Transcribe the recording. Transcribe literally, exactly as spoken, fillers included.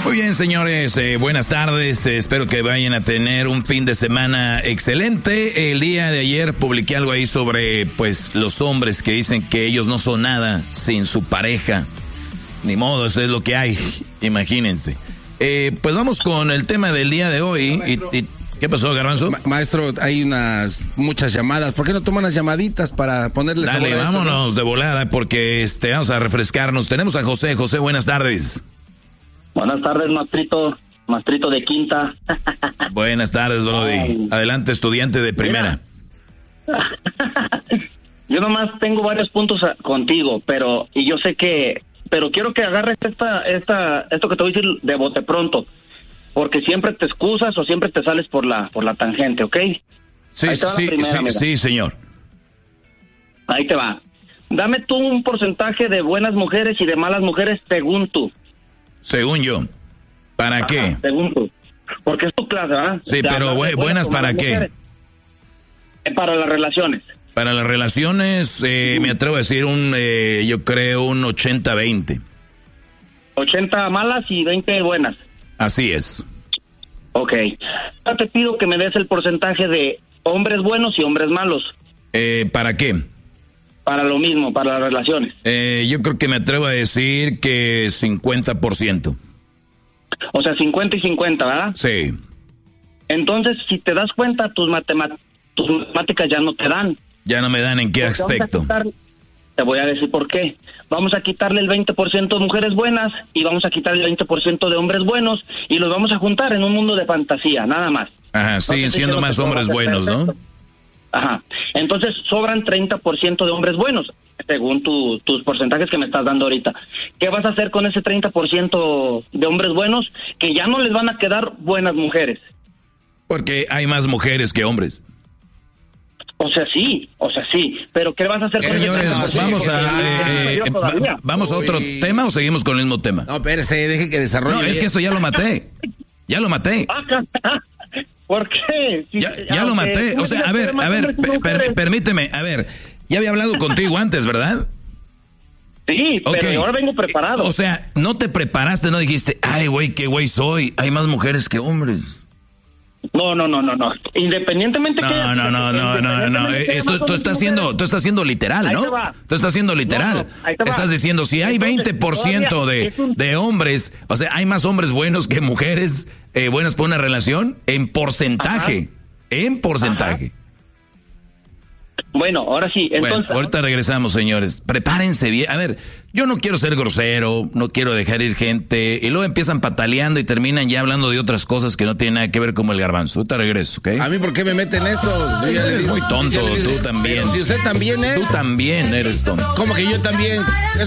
Muy bien, señores, eh, buenas tardes. Eh, espero que vayan a tener un fin de semana excelente. El día de ayer publiqué algo ahí sobre, pues, los hombres que dicen que ellos no son nada sin su pareja. Ni modo, eso es lo que hay. Imagínense. Eh, pues vamos con el tema del día de hoy. Y, y, ¿Qué pasó, Garbanzo? Ma- maestro, hay unas muchas llamadas. ¿Por qué no toma unas llamaditas para ponerle Dale, sabor a esto, vámonos ¿no? de volada porque este, vamos a refrescarnos. Tenemos a José. José, buenas tardes. Buenas tardes, maestrito, maestrito de quinta. Buenas tardes, Brody. Ay. Adelante, estudiante de primera. Yo nomás tengo varios puntos a- contigo, pero y yo sé que, pero quiero que agarres esta, esta, esto que te voy a decir de bote pronto, porque siempre te excusas o siempre te sales por la, por la tangente, ¿ok? Sí, Ahí te va la sí, primera, sí, mira. sí, señor. Ahí te va. Dame tú un porcentaje de buenas mujeres y de malas mujeres según tú. Según yo. ¿Para Ajá, qué? según tú. Porque es tu clase, ¿verdad? Sí, O sea, pero hablar de bu- buenas o para malas qué? mujeres. Eh, Para las relaciones. Para las relaciones, eh, me atrevo a decir un, eh, yo creo un ochenta veinte. ochenta malas y veinte buenas. Así es. Ok. Ahora te pido que me des el porcentaje de hombres buenos y hombres malos. Eh, ¿Para qué? Para lo mismo, para las relaciones. Eh, yo creo que me atrevo a decir que cincuenta por ciento. O sea, cincuenta y cincuenta, ¿verdad? Sí. Entonces, si te das cuenta, tus, matemat- tus matemáticas ya no te dan. Ya no me dan en qué Porque vamos a aspecto. quitar- te voy a decir por qué. Vamos a quitarle el veinte por ciento de mujeres buenas y vamos a quitarle el veinte por ciento de hombres buenos y los vamos a juntar en un mundo de fantasía, nada más. Ajá, No siguen te estoy siendo diciendo más que todo va a hombres ser buenos, ¿no? perfecto. Ajá. Entonces sobran treinta por ciento de hombres buenos, según tu, tus porcentajes que me estás dando ahorita. ¿Qué vas a hacer con ese treinta por ciento de hombres buenos que ya no les van a quedar buenas mujeres? Porque hay más mujeres que hombres. O sea, sí, o sea, sí, pero ¿qué vas a hacer con Señores, ese treinta por ciento? vamos a, eh, Yo eh, todavía. va- ¿vamos a otro Uy. tema o seguimos con el mismo tema? No, espérese, deje que desarrolle. No, es que esto ya lo maté. Ya lo maté. Ah, ¿por qué? Si- Ya, ya lo aunque maté. tú O sea, a digas ver, que hay a más ver, hombres y per- per- mujeres. permíteme, a ver. Ya había hablado contigo antes, ¿verdad? Sí, Ok. pero ahora vengo preparado. O sea, no te preparaste, no dijiste, ay, güey, qué güey soy. Hay más mujeres que hombres. No, no, no, no, no. Independientemente que... No, no, no, no, no, no. independientemente que haya Esto, más tú hombres estás y siendo, mujeres. tú estás siendo literal, Ahí ¿no? te va. Tú estás siendo literal. No, no, ahí te va. Estás diciendo, si hay Entonces, veinte por ciento todavía de, es un- de hombres, o sea, hay más hombres buenos que mujeres eh, buenas para una relación, en porcentaje. En porcentaje. Bueno, ahora sí, entonces... Bueno, ahorita regresamos, señores. Prepárense bien. A ver, yo no quiero ser grosero, no quiero dejar ir gente, y luego empiezan pataleando y terminan ya hablando de otras cosas que no tienen nada que ver como el garbanzo. Ahorita regreso, ¿ok? ¿A mí por qué me meten esto? Yo ya le Eres dije- muy tonto, yo ya le dije- tú también. Pero si usted también es... Tú también eres tonto. ¿Cómo que yo también?